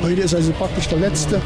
Heute ist also praktisch vor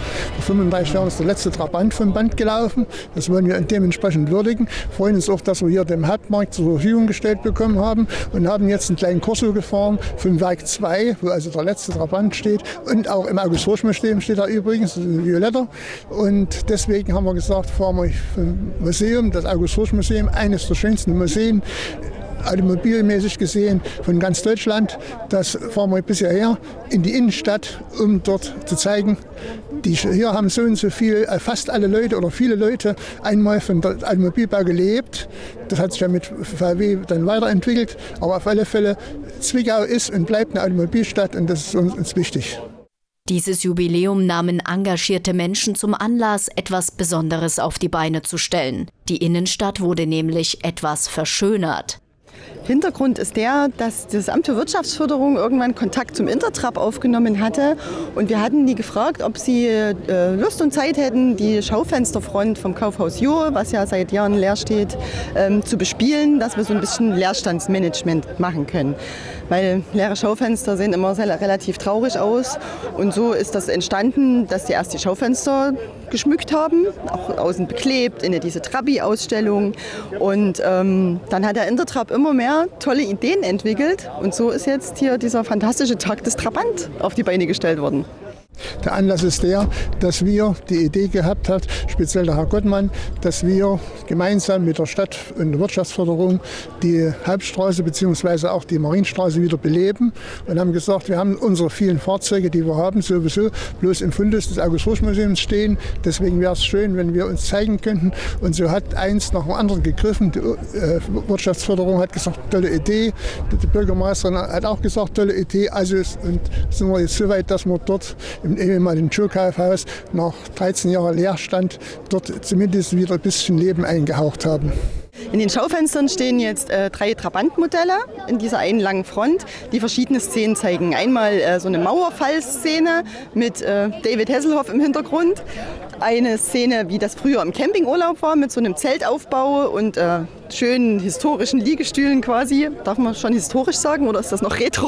35 Jahren ist der letzte Trabant vom Band gelaufen. Das wollen wir dementsprechend würdigen. Wir freuen uns auch, dass wir hier den Hauptmarkt zur Verfügung gestellt bekommen haben und haben jetzt einen kleinen Corso gefahren vom Werk 2, wo also der letzte Trabant steht. Und auch im August-Horch-Museum steht da übrigens, das ist ein Violetter. Und deswegen haben wir gesagt, fahren wir vom Museum, das August-Horch-Museum, eines der schönsten Museen, automobilmäßig gesehen, von ganz Deutschland. Das fahren wir bisher her in die Innenstadt, um dort zu zeigen, hier haben so und so viel, fast alle Leute oder viele Leute einmal von der Automobilbau gelebt. Das hat sich ja mit VW dann weiterentwickelt. Aber auf alle Fälle, Zwickau ist und bleibt eine Automobilstadt und das ist uns wichtig. Dieses Jubiläum nahmen engagierte Menschen zum Anlass, etwas Besonderes auf die Beine zu stellen. Die Innenstadt wurde nämlich etwas verschönert. Hintergrund ist der, dass das Amt für Wirtschaftsförderung irgendwann Kontakt zum Intertrap aufgenommen hatte. Und wir hatten die gefragt, ob sie Lust und Zeit hätten, die Schaufensterfront vom Kaufhaus Jo, was ja seit Jahren leer steht, zu bespielen, dass wir so ein bisschen Leerstandsmanagement machen können. Weil leere Schaufenster sehen immer relativ traurig aus. Und so ist das entstanden, dass die erst die Schaufenster geschmückt haben, auch außen beklebt, in diese Trabi-Ausstellung. Und dann hat der Intertrap immer mehr tolle Ideen entwickelt. Und so ist jetzt hier dieser fantastische Tag des Trabant auf die Beine gestellt worden. Der Anlass ist der, dass wir die Idee gehabt haben, speziell der Herr Gottmann, dass wir gemeinsam mit der Stadt und der Wirtschaftsförderung die Hauptstraße bzw. auch die Marienstraße wieder beleben und haben gesagt, wir haben unsere vielen Fahrzeuge, die wir haben, sowieso bloß im Fundus des August-Horch-Museums stehen. Deswegen wäre es schön, wenn wir uns zeigen könnten. Und so hat eins nach dem anderen gegriffen. Die Wirtschaftsförderung hat gesagt, tolle Idee. Die Bürgermeisterin hat auch gesagt, tolle Idee. Also sind wir jetzt so weit, dass wir dort im ehemaligen Schuhkaufhaus nach 13 Jahren Leerstand dort zumindest wieder ein bisschen Leben eingehaucht haben. In den Schaufenstern stehen jetzt 3 Trabant-Modelle in dieser einen langen Front, die verschiedene Szenen zeigen. Einmal so eine Mauerfallszene mit David Hasselhoff im Hintergrund. Eine Szene, wie das früher im Campingurlaub war, mit so einem Zeltaufbau und schönen historischen Liegestühlen quasi. Darf man schon historisch sagen oder ist das noch retro?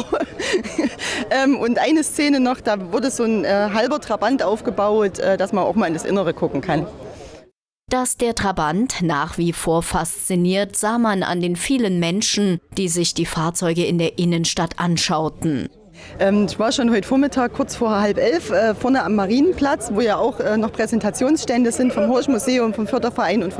Und eine Szene noch, da wurde so ein halber Trabant aufgebaut, dass man auch mal in das Innere gucken kann. Dass der Trabant nach wie vor fasziniert, sah man an den vielen Menschen, die sich die Fahrzeuge in der Innenstadt anschauten. Ich war schon heute Vormittag kurz vor 10:30 vorne am Marienplatz, wo ja auch noch Präsentationsstände sind vom Horch-Museum, vom Förderverein und vom